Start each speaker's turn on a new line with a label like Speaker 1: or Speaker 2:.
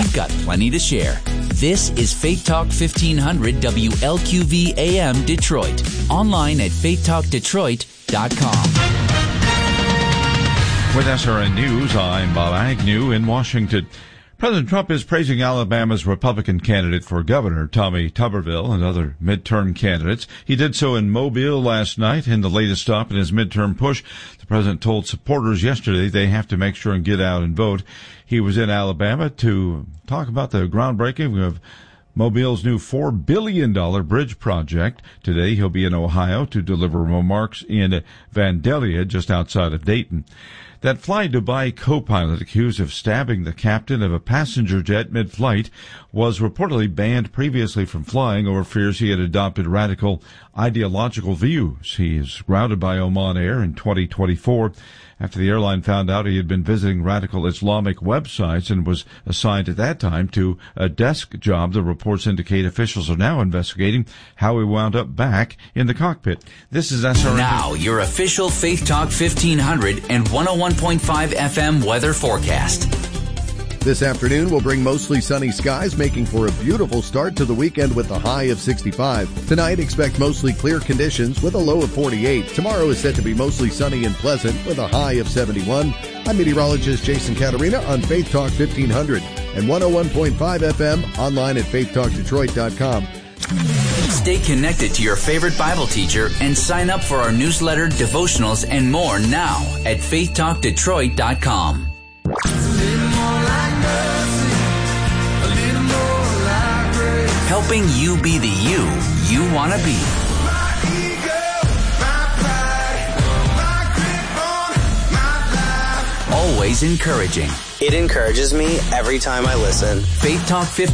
Speaker 1: we've got plenty to share. This is Faith Talk 1500 WLQV AM Detroit. Online at faithtalkdetroit.com.
Speaker 2: With SRN News, I'm Bob Agnew in Washington. President Trump is praising Alabama's Republican candidate for governor, Tommy Tuberville, and other midterm candidates. He did so in Mobile last night in the latest stop in his midterm push. The president told supporters yesterday they have to make sure and get out and vote. He was in Alabama to talk about the groundbreaking of Mobile's new $4 billion bridge project. Today he'll be in Ohio to deliver remarks in Vandalia, just outside of Dayton. That Fly Dubai co-pilot accused of stabbing the captain of a passenger jet mid-flight was reportedly banned previously from flying over fears he had adopted radical ideological views. He is grounded by Oman Air in 2024 after the airline found out he had been visiting radical Islamic websites and was assigned at that time to a desk job. The reports indicate officials are now investigating how he wound up back in the cockpit. This is SRN.
Speaker 1: Now, your official Faith Talk 1500 and 101.5 FM weather forecast.
Speaker 3: This afternoon will bring mostly sunny skies, making for a beautiful start to the weekend with a high of 65. Tonight, expect mostly clear conditions with a low of 48. Tomorrow is set to be mostly sunny and pleasant with a high of 71. I'm meteorologist Jason Catarina on Faith Talk 1500 and 101.5 FM, online at faithtalkdetroit.com.
Speaker 1: Stay connected to your favorite Bible teacher and sign up for our newsletter, devotionals, and more now at faithtalkdetroit.com. Helping you be the you want to be. Always encouraging.
Speaker 4: It encourages me every time I listen.
Speaker 1: Faith Talk 15.